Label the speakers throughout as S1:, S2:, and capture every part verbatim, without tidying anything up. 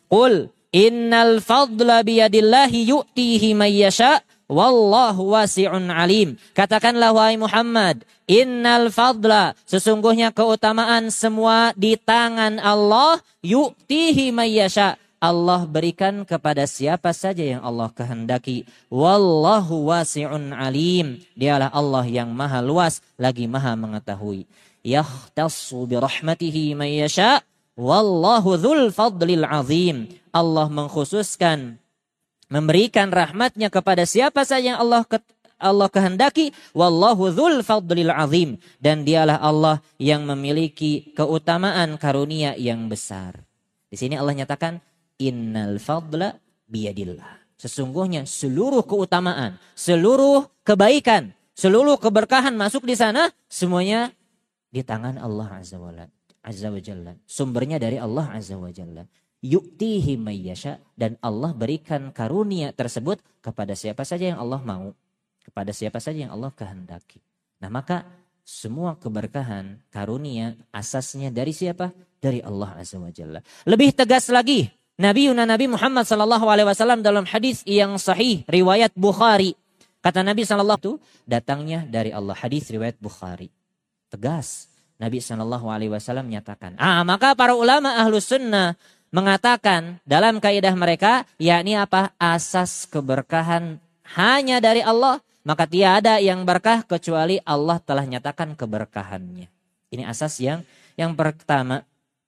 S1: Qul innal fadla biyadillahi yu'tihi man yasha wallahu wasi'un alim. Katakanlah wahai Muhammad, innal fadla, sesungguhnya keutamaan semua di tangan Allah, yu'tihi man yasha, Allah berikan kepada siapa saja yang Allah kehendaki. Wallahu wasi'un alim. Dialah Allah yang maha luas lagi maha mengetahui. Yahtassu birahmatihi man yasha wallahu dzul fadlil azim. Allah mengkhususkan, memberikan rahmatnya kepada siapa saja yang Allah ke, Allah kehendaki. Wallahu dzul fadlil azim. Dan dialah Allah yang memiliki keutamaan karunia yang besar. Di sini Allah nyatakan innal fadla biyadillah. Sesungguhnya seluruh keutamaan, seluruh kebaikan, seluruh keberkahan masuk di sana, semuanya di tangan Allah Azza wa Jalla. Sumbernya dari Allah Azza wa Jalla. Yu'tihi may yasha, dan Allah berikan karunia tersebut kepada siapa saja yang Allah mau, kepada siapa saja yang Allah kehendaki. Nah, maka semua keberkahan, karunia asasnya dari siapa? Dari Allah Azza wa Jalla. Lebih tegas lagi, Nabi Yuna Nabi Muhammad sallallahu alaihi wasallam dalam hadis yang sahih riwayat Bukhari. Kata Nabi sallallahu alaihi wasallam, datangnya dari Allah. Hadis riwayat Bukhari. Tegas. Nabi sallallahu alaihi wasallam menyatakan. Ah, maka para ulama Ahlus Sunnah mengatakan dalam kaidah mereka, yakni apa? Asas keberkahan hanya dari Allah, maka tiada yang berkah kecuali Allah telah nyatakan keberkahannya. Ini asas yang yang pertama.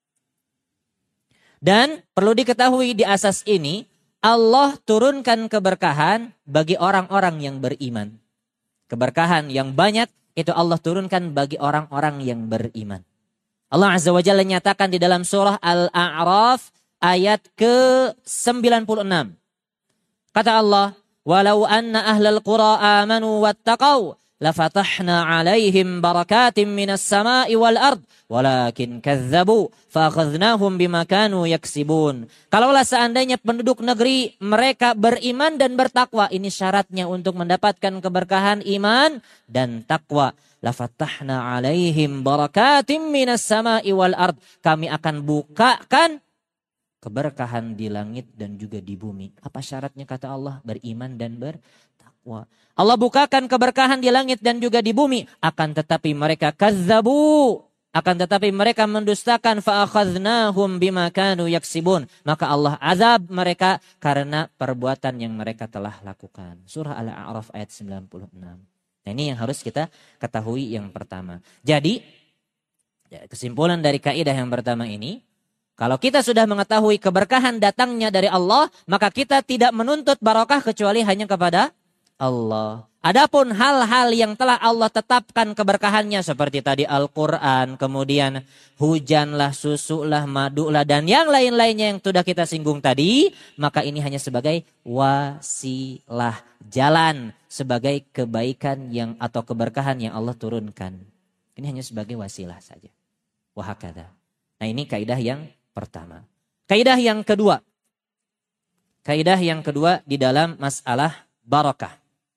S1: Dan perlu diketahui di asas ini, Allah turunkan keberkahan bagi orang-orang yang beriman. Keberkahan yang banyak itu Allah turunkan bagi orang-orang yang beriman. Allah Azza wa Jalla nyatakan di dalam surah Al-A'raf ayat ke sembilan puluh enam. Kata Allah, "Walau anna ahlal qura amanu wattaqau lafatahna 'alaihim barakatim minas sama'i wal ard walakin kadzdzabu fa'akhadznahum bima kanu yaksibun." Kalaulah seandainya penduduk negeri mereka beriman dan bertakwa, ini syaratnya untuk mendapatkan keberkahan iman dan takwa. Lafatahna 'alaihim barakatim minas sama'i wal ard. Kami akan bukakan keberkahan di langit dan juga di bumi. Apa syaratnya kata Allah? Beriman dan bertakwa. Allah bukakan keberkahan di langit dan juga di bumi. Akan tetapi mereka kazzabu. Akan tetapi mereka mendustakan. Fa'akhadznahum bima kanu yaksibun. Maka Allah azab mereka karena perbuatan yang mereka telah lakukan. Surah Al-A'raf ayat sembilan puluh enam. Nah, ini yang harus kita ketahui yang pertama. Jadi kesimpulan dari kaidah yang pertama ini, kalau kita sudah mengetahui keberkahan datangnya dari Allah, maka kita tidak menuntut barakah kecuali hanya kepada Allah. Adapun hal-hal yang telah Allah tetapkan keberkahannya seperti tadi Al-Quran, kemudian hujanlah, susulah, madulah, dan yang lain-lainnya yang sudah kita singgung tadi, maka ini hanya sebagai wasilah, jalan sebagai kebaikan yang atau keberkahan yang Allah turunkan. Ini hanya sebagai wasilah saja. Wahakadha. Nah, ini kaidah yang pertama. Kaidah yang kedua. Kaidah yang kedua di dalam masalah barakah.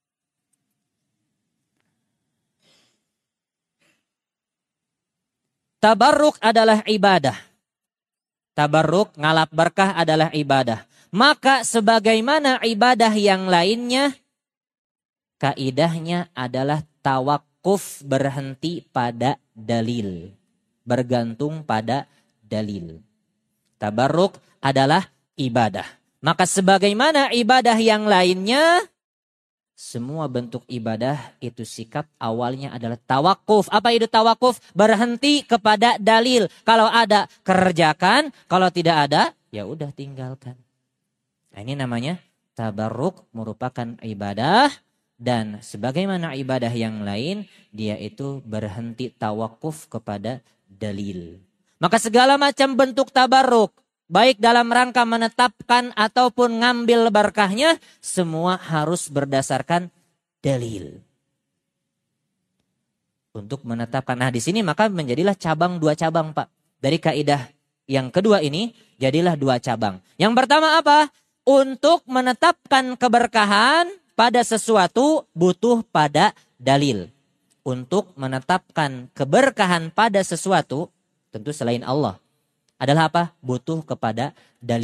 S1: Tabarruk adalah ibadah. Tabarruk, ngalap berkah adalah ibadah. Maka sebagaimana ibadah yang lainnya, kaidahnya adalah tawakuf, berhenti pada dalil. Bergantung pada dalil. Tabarruk adalah ibadah. Maka sebagaimana ibadah yang lainnya, semua bentuk ibadah itu sikap awalnya adalah tawakuf. Apa itu tawakuf? Berhenti kepada dalil. Kalau ada, kerjakan. Kalau tidak ada, ya udah tinggalkan. Nah, ini namanya tabarruk, merupakan ibadah. Dan sebagaimana ibadah yang lain, dia itu berhenti tawakuf kepada dalil. Maka segala macam bentuk tabarruk, baik dalam rangka menetapkan ataupun ngambil berkahnya, semua harus berdasarkan dalil. Untuk menetapkan. Nah, di sini maka menjadilah cabang dua cabang, Pak. Dari kaidah yang kedua ini, jadilah dua cabang. Yang pertama apa? Untuk menetapkan keberkahan pada sesuatu butuh pada dalil. Untuk menetapkan keberkahan pada sesuatu, tentu selain Allah, adalah apa? Butuh kepada dalil.